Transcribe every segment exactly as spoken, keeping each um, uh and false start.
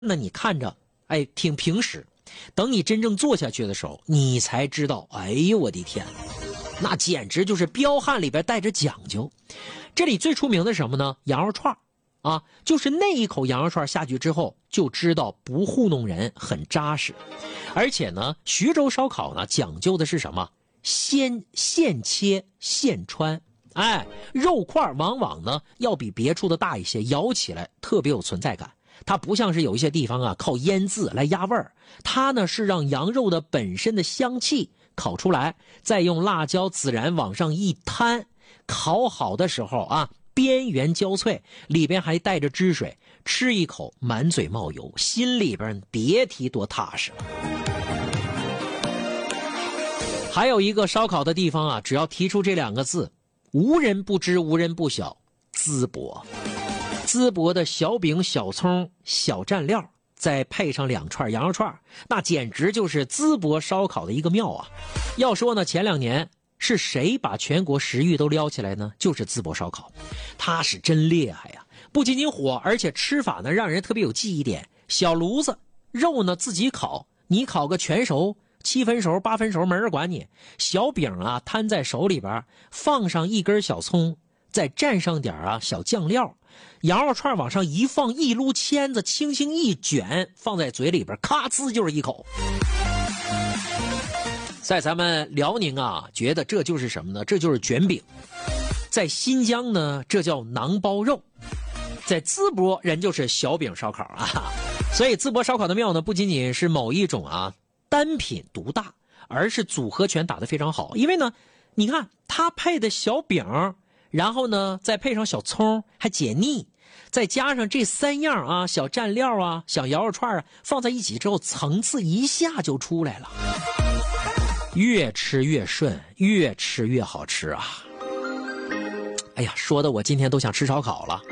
那你看着，哎，挺平实。等你真正做下去的时候，你才知道，哎呦我的天，那简直就是彪悍里边带着讲究。这里最出名的是什么呢？羊肉串啊，就是那一口羊肉串下去之后，就知道不糊弄人，很扎实。而且呢，徐州烧烤呢讲究的是什么？先现切现穿。哎，肉块往往呢要比别处的大一些，咬起来特别有存在感。它不像是有一些地方啊靠腌制来压味儿，它呢是让羊肉的本身的香气烤出来，再用辣椒孜然往上一摊，烤好的时候啊，边缘焦脆，里边还带着汁水，吃一口满嘴冒油，心里边别提多踏实了。还有一个烧烤的地方啊，只要提出这两个字，无人不知无人不晓，淄博。淄博的小饼、小葱、小蘸料，再配上两串羊肉串，那简直就是淄博烧烤的一个妙啊！要说呢，前两年是谁把全国食欲都撩起来呢？就是淄博烧烤，它是真厉害呀！不仅仅火，而且吃法呢让人特别有记忆点。小炉子，肉呢自己烤，你烤个全熟、七分熟、八分熟，没人管你。小饼啊摊在手里边，放上一根小葱，再蘸上点啊小酱料。羊肉串往上一放，一撸签子，轻轻一卷，放在嘴里边，咔呲就是一口。在咱们辽宁啊，觉得这就是什么呢？这就是卷饼。在新疆呢，这叫馕包肉。在淄博，人就是小饼烧烤啊。所以淄博烧烤的妙呢，不仅仅是某一种啊单品独大，而是组合拳打得非常好。因为呢，你看它配的小饼，然后呢再配上小葱，还解腻。再加上这三样啊，小蘸料啊，小羊肉串啊，放在一起之后，层次一下就出来了。越吃越顺，越吃越好吃啊！哎呀，说的我今天都想吃烧烤了。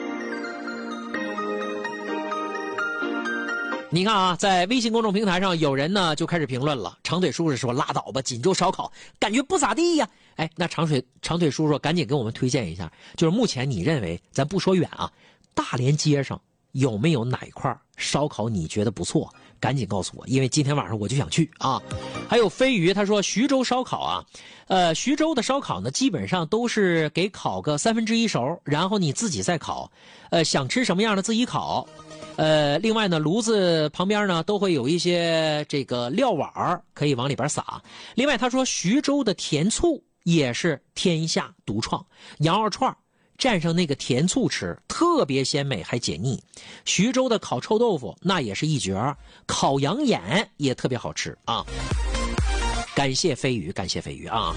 你看啊，在微信公众平台上，有人呢就开始评论了。长腿叔叔说：“拉倒吧，锦州烧烤感觉不咋地呀。”哎，那长腿长腿叔叔赶紧给我们推荐一下，就是目前你认为，咱不说远啊，大连街上有没有哪一块烧烤你觉得不错？赶紧告诉我，因为今天晚上我就想去啊。还有飞鱼他说，徐州烧烤啊，呃，徐州的烧烤呢，基本上都是给烤个三分之一熟，然后你自己再烤，呃，想吃什么样的自己烤。呃，另外呢，炉子旁边呢都会有一些这个料碗可以往里边撒。另外他说，徐州的甜醋也是天下独创，羊肉串蘸上那个甜醋吃，特别鲜美还解腻。徐州的烤臭豆腐那也是一绝，烤羊眼也特别好吃啊。感谢飞鱼，感谢飞鱼啊。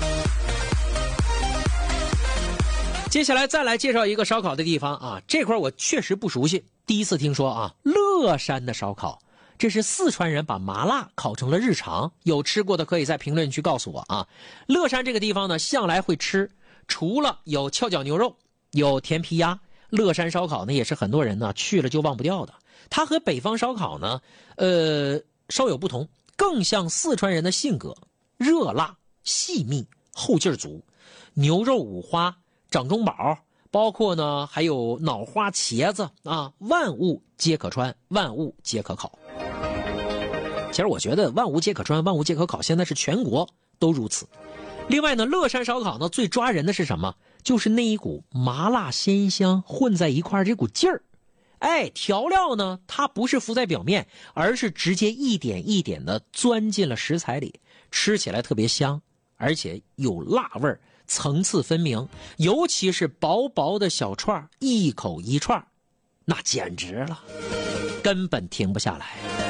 接下来再来介绍一个烧烤的地方啊，这块我确实不熟悉，第一次听说啊。乐山的烧烤，这是四川人把麻辣烤成了日常，有吃过的可以在评论区告诉我啊。乐山这个地方呢，向来会吃，除了有跷脚牛肉，有甜皮鸭，乐山烧烤呢也是很多人呢去了就忘不掉的。它和北方烧烤呢，呃，稍有不同，更像四川人的性格，热辣细密，后劲儿足，牛肉五花。掌中宝，包括呢还有脑花茄子啊，万物皆可穿，万物皆可烤。其实我觉得万物皆可穿，万物皆可烤，现在是全国都如此。另外呢，乐山烧烤呢最抓人的是什么？就是那一股麻辣鲜香混在一块这股劲儿。哎，调料呢它不是浮在表面，而是直接一点一点的钻进了食材里，吃起来特别香，而且有辣味儿。层次分明，尤其是薄薄的小串，一口一串，那简直了，根本停不下来。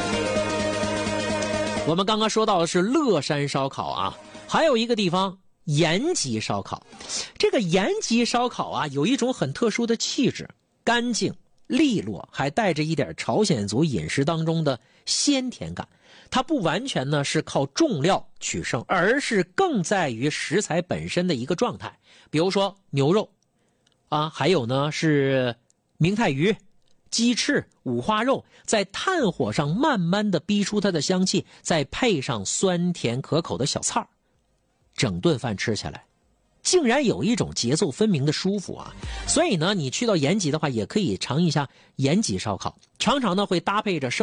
我们刚刚说到的是乐山烧烤啊，还有一个地方延吉烧烤。这个延吉烧烤啊，有一种很特殊的气质，干净利落，还带着一点朝鲜族饮食当中的鲜甜感。它不完全呢是靠重料取胜，而是更在于食材本身的一个状态。比如说牛肉啊，还有呢是明太鱼、鸡翅、五花肉，在炭火上慢慢的逼出它的香气，再配上酸甜可口的小菜儿，整顿饭吃下来竟然有一种节奏分明的舒服啊！所以呢，你去到延吉的话，也可以尝一下延吉烧烤，常常呢会搭配着生